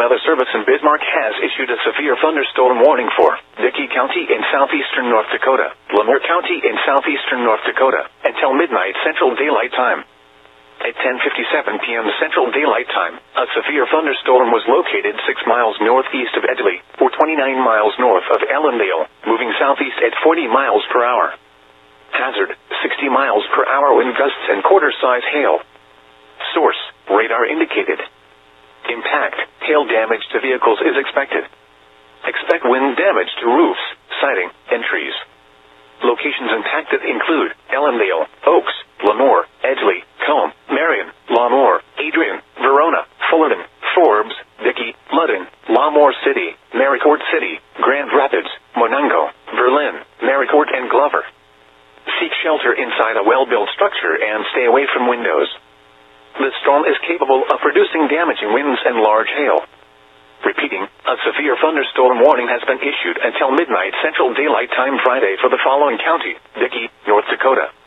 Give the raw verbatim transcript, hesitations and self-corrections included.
Weather Service in Bismarck has issued a severe thunderstorm warning for Dickey County in southeastern North Dakota, Lemoore County in southeastern North Dakota, until midnight Central Daylight Time. At ten fifty-seven p m Central Daylight Time, a severe thunderstorm was located six miles northeast of Edley, or twenty-nine miles north of Ellendale, moving southeast at forty miles per hour. Hazard, sixty miles per hour wind gusts and quarter-size hail. Source, radar indicated. Impact, hail damage to vehicles is expected. Expect wind damage to roofs, siding, and trees. Locations impacted include Ellendale, Oaks, Lemoore, Edley, Combe, Marion, Lamoure, Adrian, Verona, Fullerton, Forbes, Dickey, Ludden, Lamoure City, Maricourt City, Grand Rapids, Monongo, Berlin, Maricourt, and Glover. Seek shelter inside a well-built structure and stay away from windows. The storm is capable of producing damaging winds and large hail. Repeating, a severe thunderstorm warning has been issued until midnight Central Daylight Time Friday for the following county: Dickey, North Dakota,